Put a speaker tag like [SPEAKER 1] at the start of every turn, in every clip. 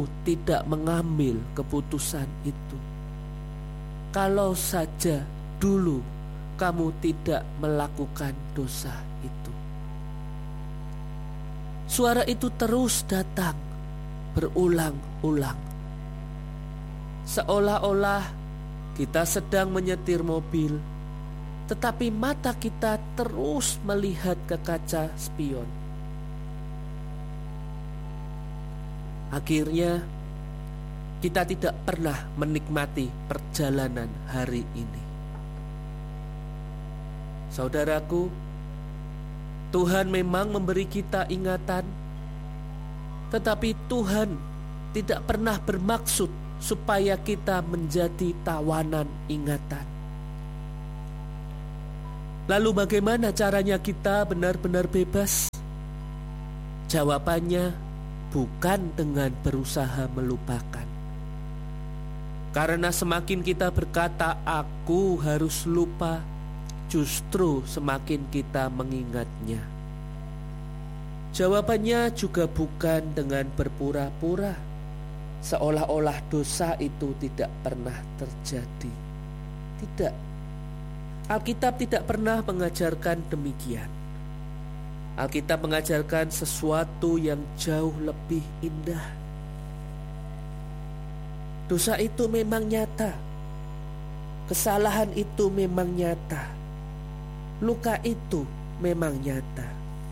[SPEAKER 1] tidak mengambil keputusan itu, kalau saja dulu kamu tidak melakukan dosa itu. Suara itu terus datang berulang-ulang, seolah-olah kita sedang menyetir mobil, tetapi mata kita terus melihat ke kaca spion. Akhirnya kita tidak pernah menikmati perjalanan hari ini. Saudaraku, Tuhan memang memberi kita ingatan, tetapi Tuhan tidak pernah bermaksud supaya kita menjadi tawanan ingatan. Lalu bagaimana caranya kita benar-benar bebas? Jawabannya bukan dengan berusaha melupakan. Karena semakin kita berkata, "Aku harus lupa," justru semakin kita mengingatnya. Jawabannya juga bukan dengan berpura-pura, seolah-olah dosa itu tidak pernah terjadi. Tidak. Alkitab tidak pernah mengajarkan demikian. Alkitab mengajarkan sesuatu yang jauh lebih indah. Dosa itu memang nyata. Kesalahan itu memang nyata. Luka itu memang nyata.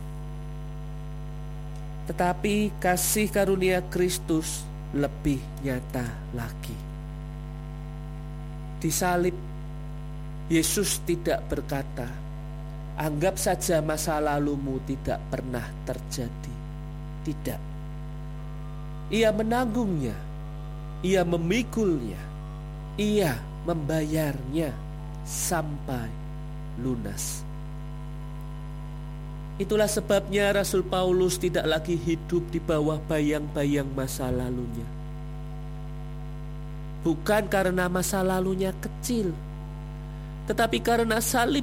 [SPEAKER 1] Tetapi kasih karunia Kristus lebih nyata lagi. Di salib, Yesus tidak berkata, "Anggap saja masa lalumu tidak pernah terjadi." Tidak. Ia menanggungnya, ia memikulnya, ia membayarnya sampai lunas. Itulah sebabnya Rasul Paulus tidak lagi hidup di bawah bayang-bayang masa lalunya. Bukan karena masa lalunya kecil, tetapi karena salib